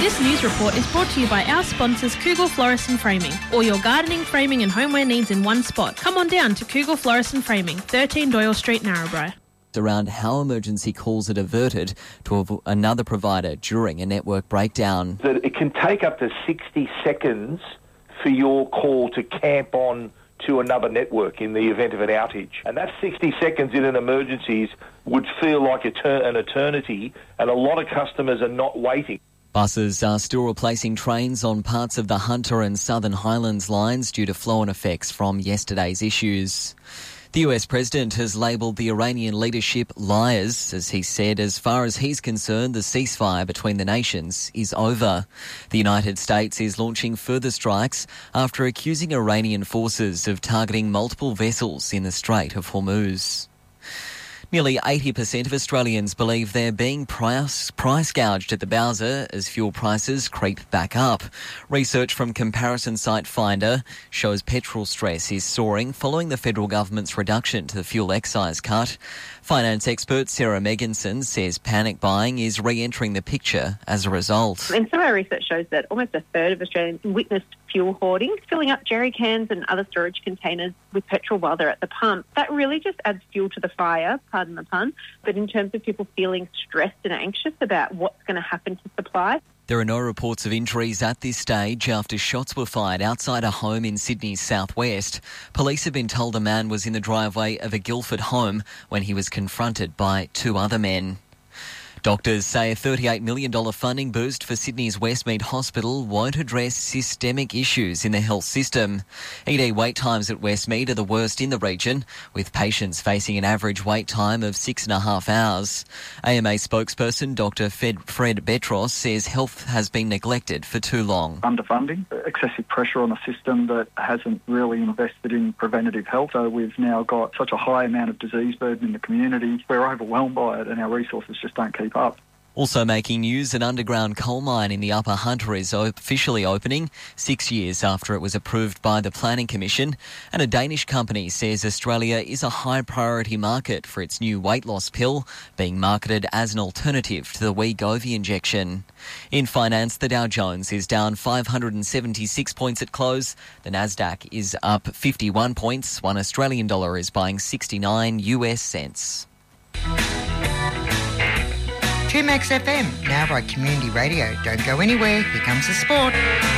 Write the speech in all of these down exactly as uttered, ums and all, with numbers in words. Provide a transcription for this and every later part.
This news report is brought to you by our sponsors Cougal Florist and Framing. All your gardening, framing and homeware needs in one spot. Come on down to Cougal Florist and Framing, thirteen Doyle Street, Narrabri. Around how emergency calls are diverted to another provider during a network breakdown. That it can take up to sixty seconds for your call to camp on to another network in the event of an outage. And that sixty seconds in an emergency would feel like an eternity, and a lot of customers are not waiting. Buses are still replacing trains on parts of the Hunter and Southern Highlands lines due to flow-on effects from yesterday's issues. The U S President has labelled the Iranian leadership liars, as he said, as far as he's concerned, the ceasefire between the nations is over. The United States is launching further strikes after accusing Iranian forces of targeting multiple vessels in the Strait of Hormuz. Nearly eighty percent of Australians believe they're being price, price gouged at the Bowser as fuel prices creep back up. Research from comparison site Finder shows petrol stress is soaring following the federal government's reduction to the fuel excise cut. Finance expert Sarah Megginson says panic buying is re-entering the picture as a result. And some of our research shows that almost a third of Australians witnessed fuel hoarding, filling up jerry cans and other storage containers with petrol while they're at the pump. That really just adds fuel to the fire, pardon the pun. But in terms of people feeling stressed and anxious about what's going to happen to supply. There are no reports of injuries at this stage after shots were fired outside a home in Sydney's southwest. Police have been told a man was in the driveway of a Guildford home when he was confronted by two other men. Doctors say a thirty-eight million dollars funding boost for Sydney's Westmead Hospital won't address systemic issues in the health system. E D wait times at Westmead are the worst in the region, with patients facing an average wait time of six and a half hours. A M A spokesperson Doctor Fred, Fred Betros says health has been neglected for too long. Underfunding, excessive pressure on a system that hasn't really invested in preventative health. So we've now got such a high amount of disease burden in the community. We're overwhelmed by it and our resources just don't keep up. Also making news, an underground coal mine in the Upper Hunter is officially opening six years after it was approved by the Planning Commission. And a Danish company says Australia is a high priority market for its new weight loss pill, being marketed as an alternative to the Wegovy injection. In finance, the Dow Jones is down five hundred seventy-six points at close. The Nasdaq is up fifty-one points. One Australian dollar is buying sixty-nine U S cents. two Max F M, now by Community Radio. Don't go anywhere, here comes the sport.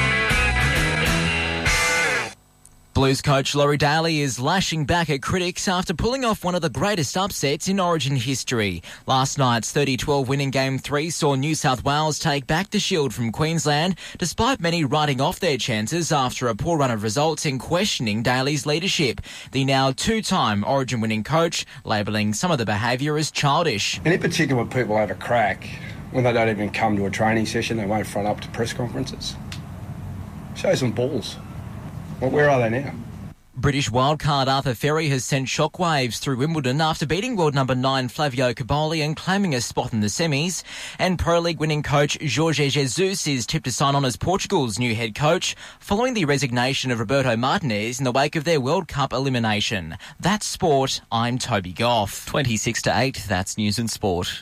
Blues coach Laurie Daly is lashing back at critics after pulling off one of the greatest upsets in Origin history. Last night's thirty twelve win in Game three saw New South Wales take back the Shield from Queensland, despite many writing off their chances after a poor run of results and questioning Daly's leadership. The now two-time Origin winning coach labelling some of the behaviour as childish. And in particular when people have a crack, when they don't even come to a training session, they won't front up to press conferences. Show some balls. Well, where are they now? British wildcard Arthur Ferry has sent shockwaves through Wimbledon after beating world number nine Flavio Caboli and claiming a spot in the semis. And Pro League winning coach Jorge Jesus is tipped to sign on as Portugal's new head coach following the resignation of Roberto Martinez in the wake of their World Cup elimination. That's sport. I'm Toby Goff. twenty-six to eight, that's news and sport.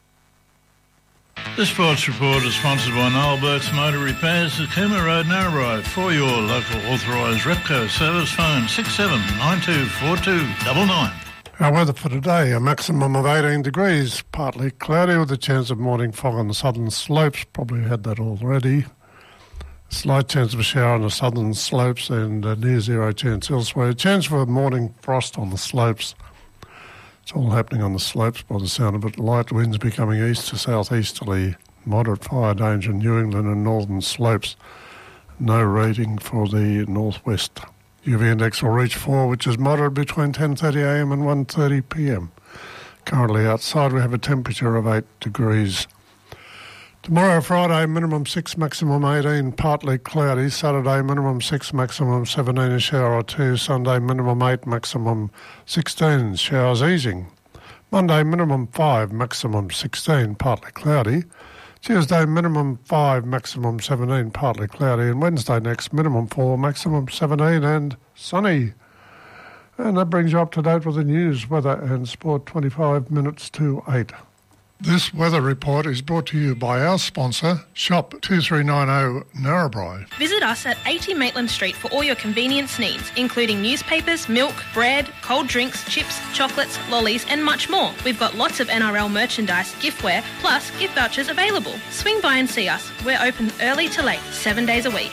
This sports report is sponsored by Noel Burke's Motor Repairs at Cooma Road, Narrabri. For your local authorised Repco service, phone six seven nine two four two nine nine. Our weather for today, a maximum of eighteen degrees, partly cloudy with a chance of morning fog on the southern slopes. Probably had that already. Slight chance of a shower on the southern slopes and a near zero chance elsewhere. A chance for a morning frost on the slopes. It's all happening on the slopes by the sound of it. Light winds becoming east to southeasterly. Moderate fire danger in New England and northern slopes. No rating for the northwest. U V index will reach four, which is moderate between ten thirty a m and one thirty p m. Currently outside we have a temperature of eight degrees. Tomorrow, Friday, minimum six, maximum eighteen, partly cloudy. Saturday, minimum six, maximum seventeen, a shower or two. Sunday, minimum eight, maximum sixteen, showers easing. Monday, minimum five, maximum sixteen, partly cloudy. Tuesday, minimum five, maximum seventeen, partly cloudy. And Wednesday next, minimum four, maximum seventeen and sunny. And that brings you up to date with the news, weather and sport, twenty-five minutes to eight. This weather report is brought to you by our sponsor, Shop two three nine zero Narrabri. Visit us at eighty Maitland Street for all your convenience needs, including newspapers, milk, bread, cold drinks, chips, chocolates, lollies and much more. We've got lots of N R L merchandise, giftware, plus gift vouchers available. Swing by and see us. We're open early to late, seven days a week.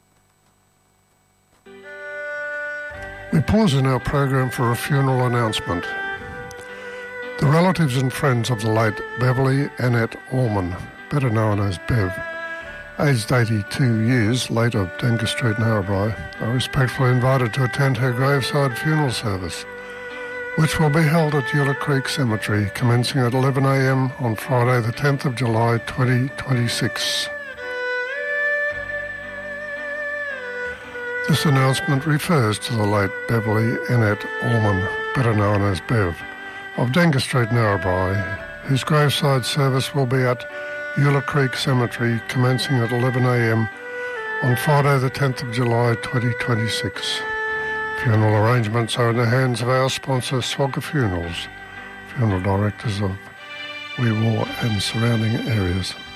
We pause in our program for a funeral announcement. The relatives and friends of the late Beverly Annette Allman, better known as Bev, aged eighty-two years, late of Denker Street, Narrabri, are respectfully invited to attend her graveside funeral service, which will be held at Eula Creek Cemetery, commencing at eleven a m on Friday the tenth of July twenty twenty-six. This announcement refers to the late Beverly Annette Allman, better known as Bev, of Denker Street, Narrabri, whose graveside service will be at Eula Creek Cemetery, commencing at eleven a m on Friday the tenth of July twenty twenty-six. Funeral arrangements are in the hands of our sponsor, Swagger Funerals, funeral directors of Wee Waa and surrounding areas.